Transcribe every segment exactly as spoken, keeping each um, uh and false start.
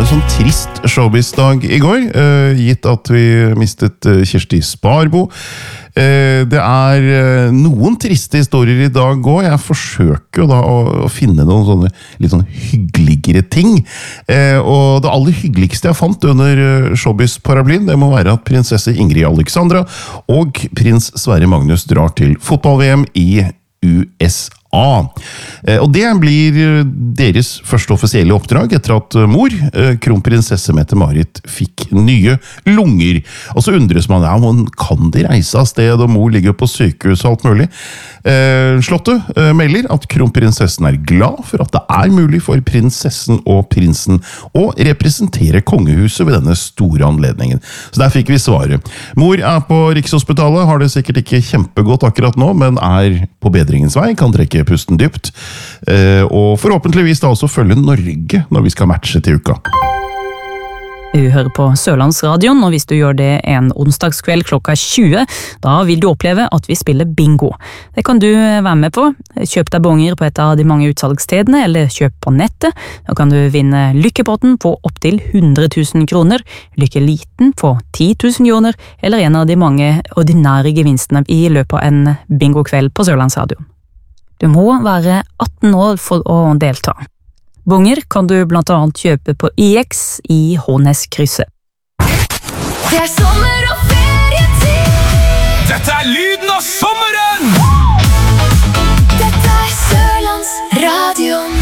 var en sånn trist showbiz-dag i går, uh, gitt at vi mistet uh, Kirsti Sparbo. Uh, det er uh, noen triste historier i dag også. Jeg forsøker jo da å, å finne noen sånne litt sånn hyggeligere ting. Uh, og det aller hyggeligste jeg fant under uh, showbiz-paraplyen, det må være at prinsesse Ingrid Alexandra og prins Sverre Magnus drar til fotball-V M i U S A. A. Og det blir deres første offisielle oppdrag etter at mor, kronprinsesse Mette-Marit, fikk nye lunger. Og så undres man, ja, men kan de reise av sted, og mor ligger på sykehus og alt mulig? Slottet melder at kronprinsessen er glad for at det er mulig for prinsessen og prinsen å representere kongehuset ved denne store anledningen. Så der fikk vi svaret. Mor er på Rikshospitalet, har det sikkert ikke kjempegodt akkurat nå, men er på bedringens vei, kan trekke pusten dypt, og forhåpentligvis da også følge Norge når vi skal matche til uka. Du hører på Sørlandsradion, og hvis du gjør det en onsdagskveld klokka tjue, da vil du oppleve at vi spiller bingo. Det kan du være med på. Kjøp deg bonger på et av de mange utsalgsstedene, eller kjøp på nettet. Da kan du vinne lykkepotten på opptil hundre tusen kroner, lykkeliten på ti tusen kroner, eller en av de mange ordinære gevinstene i løpet av en bingokveld på Sørlandsradion. Du må være atten år for å delta. Bonger kan du blant annet kjøpe på I X i Håneskrysset. Det er sommer og ferietid! Dette er lyden av sommeren! Dette er Sørlandsradion.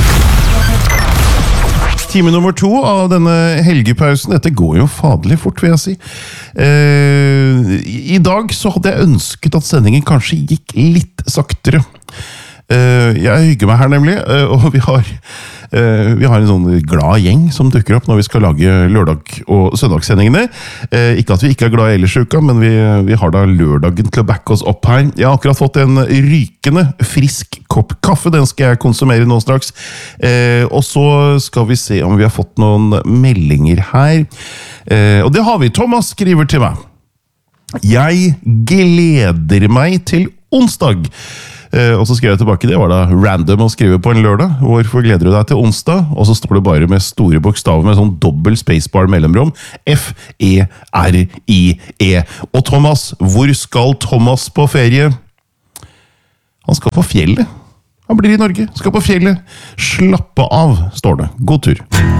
Time nummer to av denne helgepausen, dette går jo fadelig fort, vil jeg si. Eh, I dag så hadde jeg ønsket at sendingen kanskje gikk litt saktere. Uh, jeg hygger meg her nemlig, uh, og vi har, uh, vi har en sånn glad gjeng som dukker opp når vi skal lage lørdag- og søndagssendingene. Uh, ikke at vi ikke er glad i ellers i uka, men vi, vi har da lørdagen til å backe oss opp her. Jeg har akkurat fått en rykende frisk kopp kaffe, den skal jeg konsumere nå straks. Uh, og så skal vi se om vi har fått noen meldinger her. Uh, og det har vi. Thomas skriver til meg. Jeg gleder meg til onsdag. Uh, og så skrev jeg tilbake, det var da random å skrive på en lørdag. Hvorfor gleder du deg til onsdag? Og så står det bare med store bokstaver med sånn dobbel spacebar mellomrom. F E R I E. Og Thomas, hvor skal Thomas på ferie? Han skal på fjellet. Han blir i Norge, skal på fjellet. Slappe av, står det. God tur.